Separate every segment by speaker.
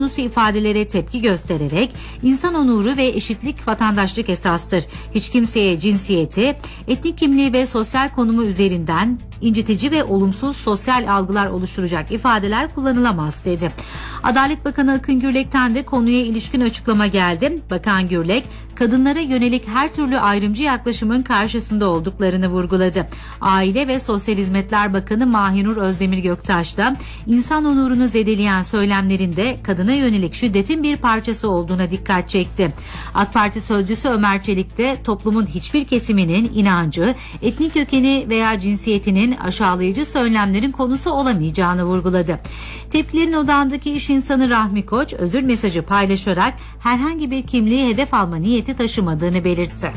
Speaker 1: ifadelere tepki göstererek insan onuru ve eşitlik vatandaşlık esastır. Hiç kimseye cinsiyeti, etnik kimliği ve sosyal konumu üzerinden incitici ve olumsuz sosyal algılar oluşturacak ifadeler kullanılamaz dedi. Adalet Bakanı Akın Gürlek'ten de konuya ilişkin açıklama geldi. Bakan Gürlek, kadınlara yönelik her türlü ayrımcı yaklaşımın karşısında olduklarını vurguladı. Aile ve Sosyal Hizmetler Bakanı Mahinur Özdemir Göktaş da insan onurunu zedeleyen söylemlerinde kadına yönelik şiddetin bir parçası olduğuna dikkat çekti. AK Parti sözcüsü Ömer Çelik de toplumun hiçbir kesiminin inancı, etnik kökeni veya cinsiyetinin aşağılayıcı söylemlerin konusu olamayacağını vurguladı. Tepkilerin odağındaki iş insanı Rahmi Koç özür mesajı paylaşarak herhangi bir kimliği hedef alma niyeti taşımadığını belirtti.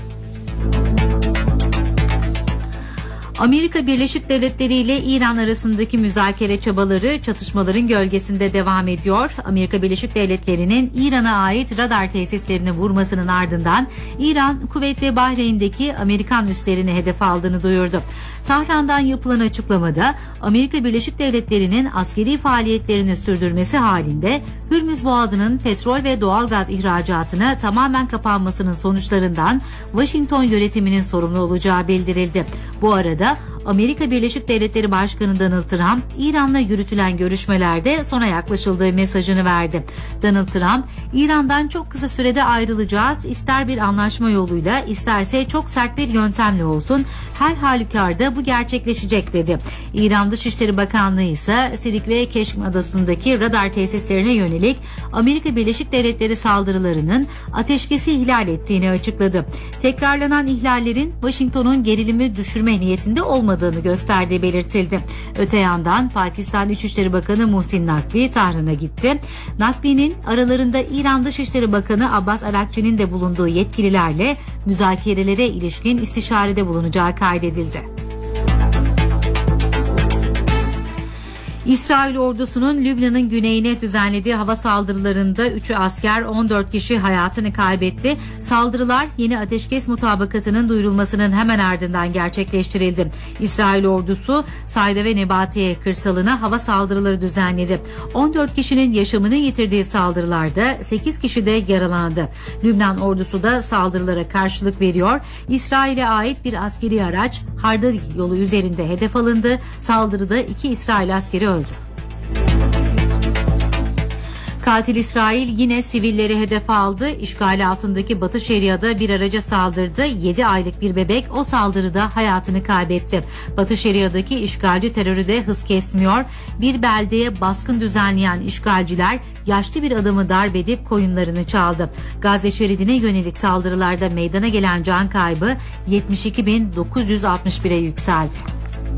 Speaker 1: Amerika Birleşik Devletleri ile İran arasındaki müzakere çabaları çatışmaların gölgesinde devam ediyor. Amerika Birleşik Devletleri'nin İran'a ait radar tesislerini vurmasının ardından İran, Kuveyt ve Bahreyn'deki Amerikan üslerini hedef aldığını duyurdu. Tahran'dan yapılan açıklamada Amerika Birleşik Devletleri'nin askeri faaliyetlerini sürdürmesi halinde Hürmüz Boğazı'nın petrol ve doğalgaz ihracatına tamamen kapanmasının sonuçlarından Washington yönetiminin sorumlu olacağı bildirildi. Bu arada Amerika Birleşik Devletleri Başkanı Donald Trump, İran'la yürütülen görüşmelerde sona yaklaşıldığı mesajını verdi. Donald Trump, İran'dan çok kısa sürede ayrılacağız, ister bir anlaşma yoluyla, isterse çok sert bir yöntemle olsun, her halükarda bu gerçekleşecek dedi. İran Dışişleri Bakanlığı ise Sirik ve Keşm Adası'ndaki radar tesislerine yönelik Amerika Birleşik Devletleri saldırılarının ateşkesi ihlal ettiğini açıkladı. Tekrarlanan ihlallerin Washington'un gerilimi düşürme niyetinde olmadığını gösterdiği belirtildi. Öte yandan Pakistan İçişleri Bakanı Muhsin Nakvi Tahran'a gitti. Nakvi'nin aralarında İran Dışişleri Bakanı Abbas Arakçı'nın de bulunduğu yetkililerle müzakerelere ilişkin istişarede bulunacağı kaydedildi. İsrail ordusunun Lübnan'ın güneyine düzenlediği hava saldırılarında 3'ü asker, 14 kişi hayatını kaybetti. Saldırılar yeni ateşkes mutabakatının duyurulmasının hemen ardından gerçekleştirildi. İsrail ordusu Sayda ve Nebatiye kırsalına hava saldırıları düzenledi. 14 kişinin yaşamını yitirdiği saldırılarda 8 kişi de yaralandı. Lübnan ordusu da saldırılara karşılık veriyor. İsrail'e ait bir askeri araç Hardal yolu üzerinde hedef alındı. Saldırıda 2 İsrail askeri öldü. Katil İsrail yine sivilleri hedef aldı. İşgali altındaki Batı Şeria'da bir araca saldırdı. 7 aylık bir bebek o saldırıda hayatını kaybetti. Batı Şeria'daki işgalci terörü de hız kesmiyor. Bir beldeye baskın düzenleyen işgalciler yaşlı bir adamı darp edip koyunlarını çaldı. Gazze şeridine yönelik saldırılarda meydana gelen can kaybı 72.961'e yükseldi.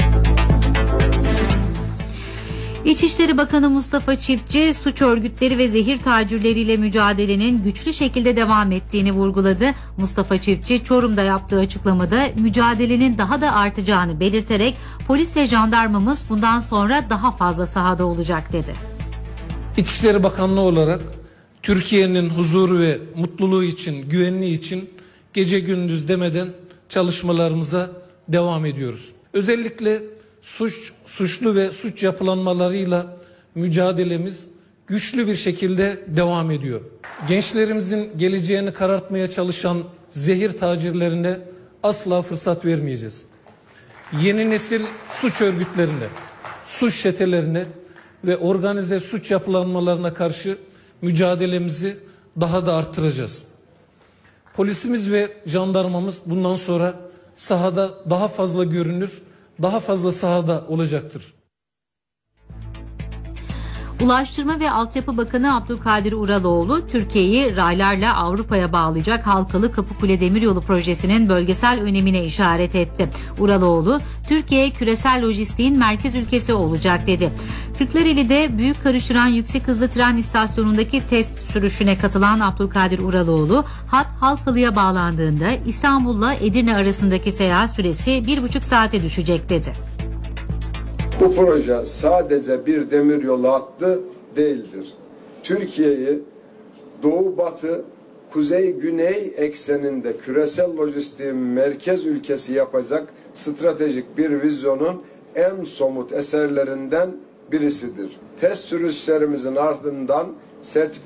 Speaker 1: İçişleri Bakanı Mustafa Çiftçi, suç örgütleri ve zehir tacirleriyle mücadelenin güçlü şekilde devam ettiğini vurguladı. Mustafa Çiftçi, Çorum'da yaptığı açıklamada mücadelenin daha da artacağını belirterek polis ve jandarmamız bundan sonra daha fazla sahada olacak dedi.
Speaker 2: İçişleri Bakanlığı olarak Türkiye'nin huzuru ve mutluluğu için, güvenliği için gece gündüz demeden çalışmalarımıza devam ediyoruz. Özellikle suçlu ve suç yapılanmalarıyla mücadelemiz güçlü bir şekilde devam ediyor. Gençlerimizin geleceğini karartmaya çalışan zehir tacirlerine asla fırsat vermeyeceğiz. Yeni nesil suç örgütlerine, suç çetelerine ve organize suç yapılanmalarına karşı mücadelemizi daha da arttıracağız. Polisimiz ve jandarmamız bundan sonra sahada daha fazla görünür, daha fazla sahada olacaktır.
Speaker 1: Ulaştırma ve Altyapı Bakanı Abdülkadir Uraloğlu, Türkiye'yi raylarla Avrupa'ya bağlayacak Halkalı Kapıkule Demiryolu projesinin bölgesel önemine işaret etti. Uraloğlu, Türkiye küresel lojistiğin merkez ülkesi olacak dedi. Kırklareli'de büyük karıştıran yüksek hızlı tren istasyonundaki test sürüşüne katılan Abdülkadir Uraloğlu, hat Halkalı'ya bağlandığında İstanbul'la Edirne arasındaki seyahat süresi 1,5 saate düşecek dedi.
Speaker 3: Bu proje sadece bir demiryolu hattı değildir. Türkiye'yi doğu-batı, kuzey-güney ekseninde küresel lojistiğin merkez ülkesi yapacak stratejik bir vizyonun en somut eserlerinden birisidir. Test sürüşlerimizin ardından sertifika